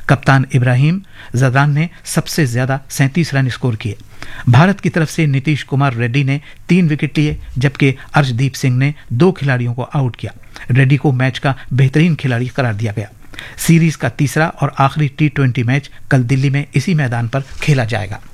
کپتان ابراہیم زدران نے سب سے زیادہ 37 رن اسکور کیے۔ بھارت کی طرف سے نتیش کمار ریڈی نے 3 وکٹ لیے جبکہ ارشدیپ سنگھ نے 2 کھلاڑیوں کو آؤٹ کیا۔ ریڈی کو میچ کا بہترین کھلاڑی قرار دیا گیا۔ سیریز کا تیسرا اور آخری T20 میچ کل دلی میں اسی میدان پر کھیلا جائے گا۔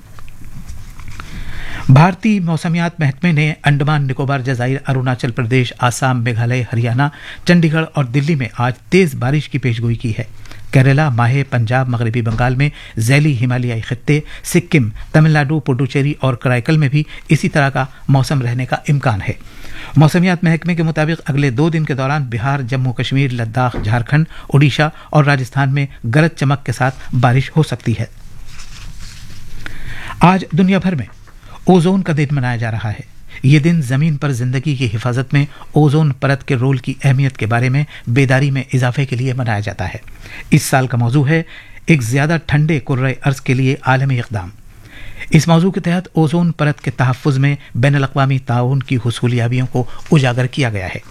بھارتی موسمیات محکمے نے انڈمان نکوبار جزائر، اروناچل پردیش، آسام، میگھالیہ، ہریانہ، چنڈی گڑھ اور دلی میں آج تیز بارش کی پیشگوئی کی ہے۔ کیرلا، ماہے، پنجاب، مغربی بنگال میں ذیلی ہمالیائی خطے، سکم، تمل ناڈو، پڈوچیری اور کرائیکل میں بھی اسی طرح کا موسم رہنے کا امکان ہے۔ موسمیات محکمے کے مطابق اگلے 2 دن کے دوران بہار، جموں کشمیر، لداخ، جھارکھنڈ، اوڈیشہ اور راجستھان میں گرج چمک کے ساتھ بارش ہو سکتی ہے۔ آج دنیا بھر میں اوزون کا دن منایا جا رہا ہے۔ یہ دن زمین پر زندگی کی حفاظت میں اوزون پرت کے رول کی اہمیت کے بارے میں بیداری میں اضافے کے لیے منایا جاتا ہے۔ اس سال کا موضوع ہے ایک زیادہ ٹھنڈے کرۂ ارض کے لیے عالمی اقدام۔ اس موضوع کے تحت اوزون پرت کے تحفظ میں بین الاقوامی تعاون کی حصولیابیوں کو اجاگر کیا گیا ہے۔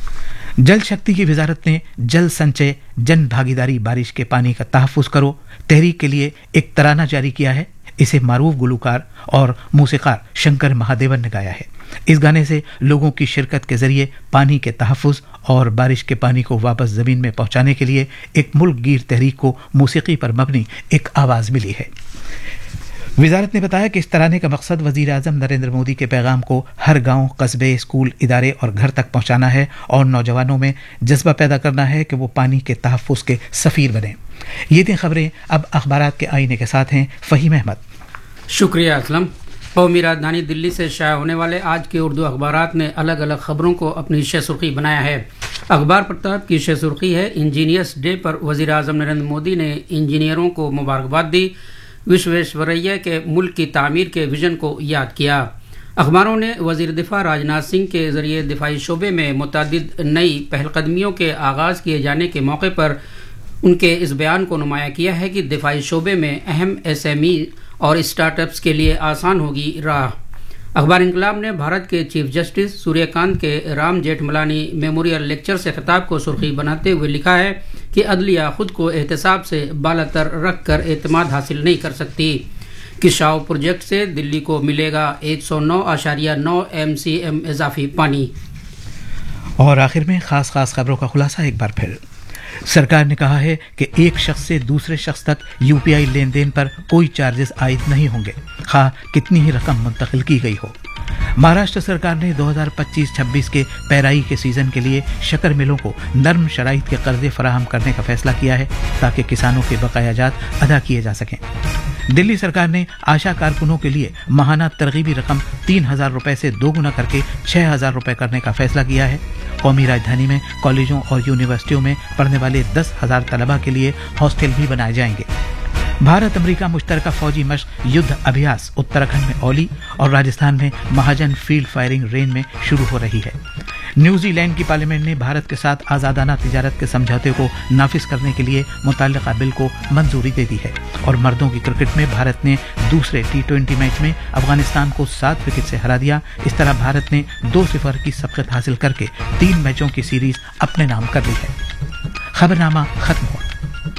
جل شکتی کی وزارت نے جل سنچے جن بھاگیداری بارش کے پانی کا تحفظ کرو تحریک کے لیے ایک ترانہ جاری کیا ہے۔ اسے معروف گلوکار اور موسیقار شنکر مہادیون نے گایا ہے۔ اس گانے سے لوگوں کی شرکت کے ذریعے پانی کے تحفظ اور بارش کے پانی کو واپس زمین میں پہنچانے کے لیے ایک ملک گیر تحریک کو موسیقی پر مبنی ایک آواز ملی ہے۔ وزارت نے بتایا کہ اس ترانے کا مقصد وزیر اعظم نریندر مودی کے پیغام کو ہر گاؤں، قصبے، اسکول، ادارے اور گھر تک پہنچانا ہے اور نوجوانوں میں جذبہ پیدا کرنا ہے کہ وہ پانی کے تحفظ کے سفیر بنیں۔ یہ تھیں خبریں۔ اب اخبارات کے آئینے کے ساتھ ہیں فہیم احمد۔ شکریہ اسلم۔ قومی راجدھانی دلی سے شائع ہونے والے آج کے اردو اخبارات نے الگ الگ خبروں کو اپنی شہ سرخی بنایا ہے۔ اخبار پرتاب کی شہ سرخی ہے انجینئرس ڈے پر وزیر اعظم نریندر مودی نے انجینئروں کو مبارکباد دی، وشویشوریا کے ملک کی تعمیر کے ویژن کو یاد کیا۔ اخباروں نے وزیر دفاع راجناتھ سنگھ کے ذریعے دفاعی شعبے میں متعدد نئی پہل قدمیوں کے آغاز کیے جانے کے موقع پر ان کے اس بیان کو نمایاں کیا ہے کہ دفاعی شعبے میں اہم SME اور اسٹارٹ اپس کے لیے آسان ہوگی راہ۔ اخبار انقلاب نے بھارت کے چیف جسٹس سوریہ کانت کے رام جیٹھ ملانی میموریل لیکچر سے خطاب کو سرخی بناتے ہوئے لکھا ہے کہ عدلیہ خود کو احتساب سے بالاتر رکھ کر اعتماد حاصل نہیں کر سکتی۔ کشاؤ پروجیکٹ سے دلی کو ملے گا 109.9 MCM اضافی پانی۔ اور آخر میں خاص خبروں کا خلاصہ ایک بار پھر۔ سرکار نے کہا ہے کہ ایک شخص سے دوسرے شخص تک UPI لین دین پر کوئی چارجز عائد نہیں ہوں گے، خواہ کتنی ہی رقم منتقل کی گئی ہو۔ مہاراشٹر سرکار نے 2025-26 کے پیرائی کے سیزن کے لیے شکر ملوں کو نرم شرائط کے قرضے فراہم کرنے کا فیصلہ کیا ہے تاکہ کسانوں کے بقایا جات ادا کیے جا سکیں۔ دلی سرکار نے آشا کارکنوں کے لیے ماہانہ ترغیبی رقم 3,000 روپے سے 2 گنا کر کے 6,000 روپے کرنے کا فیصلہ کیا ہے۔ قومی راجدھانی میں کالجوں اور یونیورسٹیوں میں پڑھنے والے 10,000 طلبہ کے لیے ہاسٹل بھی بنائے جائیں گے۔ بھارت امریکہ مشترکہ فوجی مشق یدھ ابھیاس اتراکھنڈ میں اولی اور راجستھان میں مہاجن فیلڈ فائرنگ رینج میں شروع ہو رہی ہے۔ نیوزی لینڈ کی پارلیمنٹ نے بھارت کے ساتھ آزادانہ تجارت کے سمجھوتے کو نافذ کرنے کے لیے متعلقہ بل کو منظوری دے دی ہے۔ اور مردوں کی کرکٹ میں بھارت نے دوسرے T20 میچ میں افغانستان کو 7 وکٹ سے ہرا دیا۔ اس طرح بھارت نے 2-0 کی سبقت حاصل کر کے 3 میچوں کی سیریز اپنے نام کر لی ہے۔ خبرنامہ ختم ہوا۔